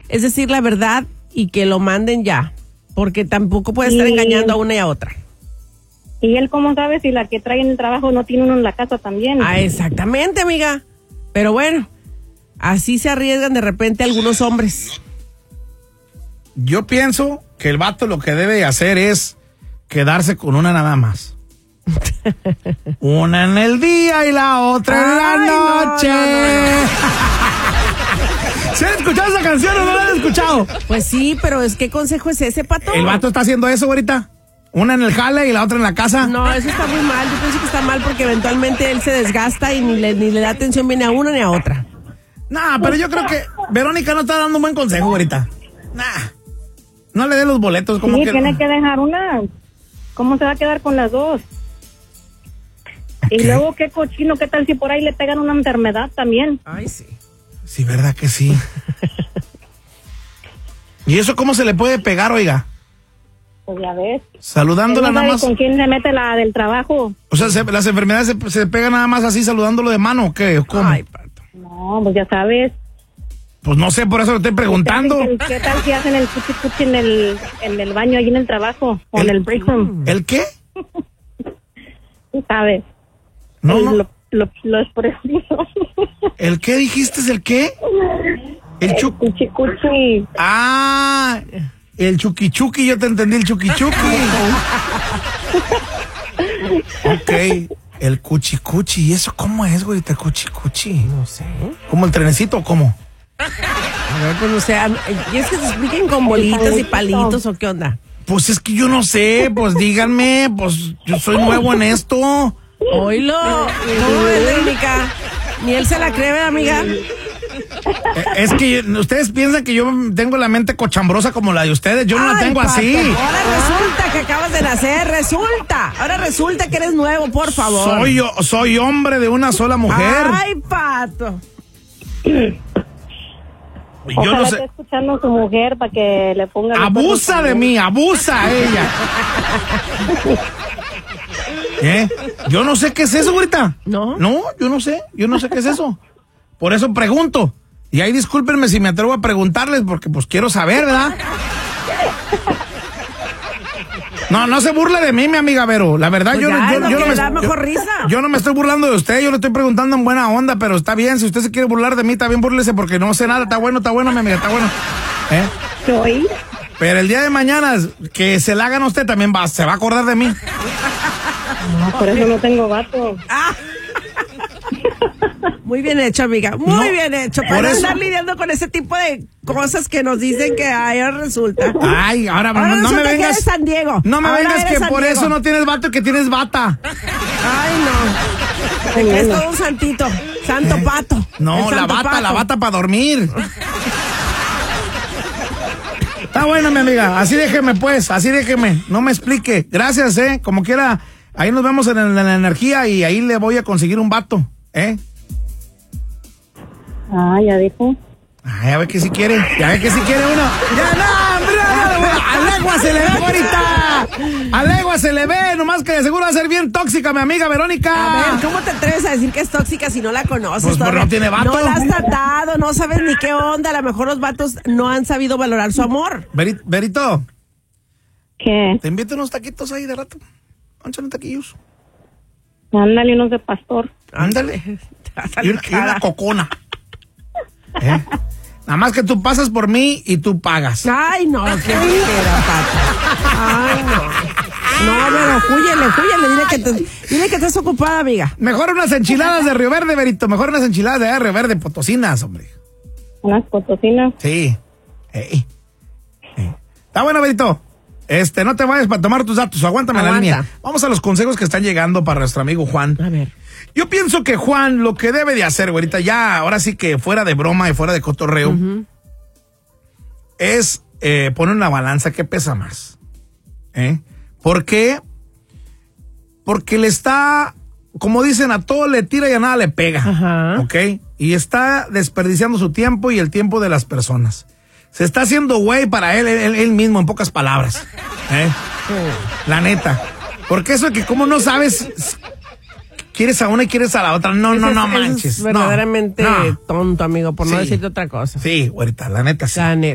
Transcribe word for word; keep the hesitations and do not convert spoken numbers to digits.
es decir la verdad y que lo manden ya, porque tampoco puede estar Y- engañando a una y a otra. ¿Y él cómo sabe si la que trae en el trabajo no tiene uno en la casa también? Ah, exactamente, amiga. Pero bueno, así se arriesgan de repente algunos hombres. Yo pienso que el vato lo que debe hacer es quedarse con una nada más. Una en el día y la otra en la Ay, no, noche. no, no, ¿Se han escuchado esa canción o no la han escuchado? Pues sí, pero es ¿qué consejo es ese, Pato? El vato está haciendo eso ahorita. Una en el jale y la otra en la casa. No, eso está muy mal. Yo pienso que está mal porque eventualmente él se desgasta y ni le, ni le da atención bien a una ni a otra. Nah, pero yo creo que Verónica no está dando un buen consejo ahorita. Nah. No le dé los boletos como Sí, que... tiene que dejar una. ¿Cómo se va a quedar con las dos? Y Ok. luego, qué cochino, qué tal si por ahí le pegan una enfermedad también. Ay, sí. Sí, verdad que sí. ¿Y eso cómo se le puede pegar, oiga? Pues ya ves. Saludándola Él no nada sabe más. con quién se mete la del trabajo. O sea, se- las enfermedades se, se pegan nada más así saludándolo de mano, ¿o qué? ¿O ¿Cómo? Ay, Pato. No, pues ya sabes. Pues no sé, por eso lo estoy preguntando. ¿Qué tal, qué tal si hacen el cuchi cuchi en el, en el baño, ahí en el trabajo? O en El- el break room. ¿El qué? Tú sabes. No, El- no. Lo, lo, lo expresivo. ¿El qué dijiste? ¿Es el qué? El chu... Cuchi cuchi. Ah, el chuki chuki, yo te entendí, el chuki chuki. Ok, el cuchi cuchi. ¿Y eso cómo es, güey? El cuchi cuchi. No sé. ¿Como el trenecito o cómo? A ver, pues no sé. ¿Y es que se expliquen con bolitas y palitos o qué onda? Pues es que yo no sé, pues díganme, pues yo soy nuevo en esto. Oílo. ¿Cómo ves, Verónica? Ni él se la cree, amiga. Eh, Es que yo- ustedes piensan que yo tengo la mente cochambrosa como la de ustedes, yo no la Ay, tengo Pato, así. Ahora resulta que acabas de nacer, resulta. Ahora resulta que eres nuevo, por favor. Soy yo, soy hombre de una sola mujer. Ay, Pato. Y yo Ojalá no esté sé. escuchando a su mujer para que le ponga... los Abusa cuernos de también. mí, abusa ella. ¿Eh? Yo no sé qué es eso ahorita. ¿No? No, yo no sé, yo no sé qué es eso. Por eso pregunto. Y ahí discúlpenme si me atrevo a preguntarles, porque pues quiero saber, ¿verdad? No, no se burle de mí, mi amiga Vero. La verdad, Pues yo, ya, no- yo, no yo no quiere me dar yo- mejor risa. yo no me estoy burlando de usted, yo le estoy preguntando en buena onda, pero está bien, si usted se quiere burlar de mí, también búrlese porque no sé nada, está bueno, está bueno, mi amiga, está bueno. ¿Eh? Soy. Pero el día de mañana que se la hagan a usted también va, se va a acordar de mí. No, por eso no tengo vato. Muy bien hecho, amiga. Muy No, bien hecho. por Para no eso- estar lidiando con ese tipo de cosas que nos dicen que ay, ahora resulta. Ay, ahora, Ahora no, no me resulta que vengas. eres San Diego. No me Ahora vengas eres que San por Diego. eso no tienes vato y que tienes bata. Ay, no. Te crees todo un santito. Santo pato. El No, la santo bata, pato. la bata para dormir. Está bueno, mi amiga. Así déjeme, pues. Así déjeme. No me explique. Gracias, eh. Como quiera. Ahí nos vemos en, el- en la energía y ahí le voy a conseguir un vato, ¿eh? Ah, ya dijo. Ay, a ver que si quiere. Ya ve que si quiere uno. Ya no, hombre, no, no, a legua se le ve ahorita. A legua se le ve. Nomás que de seguro va a ser bien tóxica, mi amiga Verónica. A ver, ¿cómo te atreves a decir que es tóxica si no la conoces? Pues, todavía? no tiene vato. No la has tratado, no sabes ni qué onda. A lo mejor los vatos no han sabido valorar su amor. Veri- Verito, ¿Qué? te invito unos taquitos ahí de rato. Échale taquillos. Ándale, unos de pastor. Ándale. Te va a Y salir una, y una cara. cocona. ¿Eh? Nada más que tú pasas por mí y tú pagas. Ay, no, qué flojera, Pato. Ay, no. No, pero júyele, júyele, dile que, te, dile que estás ocupada, amiga. Mejor unas enchiladas de Río Verde, Verito. Mejor unas enchiladas de Río Verde, potosinas, hombre. Unas potosinas. Sí. Ey. Ey. Está bueno, Verito. Este, no te vayas para tomar tus datos. Aguántame en la Aguanta. línea. Vamos a los consejos que están llegando para nuestro amigo Juan. A ver. Yo pienso que Juan lo que debe de hacer, güerita, ya, ahora sí que fuera de broma y fuera de cotorreo, Ujú. es eh, poner una balanza que pesa más. ¿Eh? ¿Por qué? Porque le está, como dicen, a todo le tira y a nada le pega. Ajá. ¿Ok? Y está desperdiciando su tiempo y el tiempo de las personas. Se está haciendo güey para él, él, él mismo, en pocas palabras. ¿Eh? La neta. Porque eso de que como no sabes, quieres a una y quieres a la otra. No, no, Eso no es- eso manches. Es verdaderamente No, no. tonto, amigo, por no Sí. decirte otra cosa. Sí, güerita, la neta sí. La neta.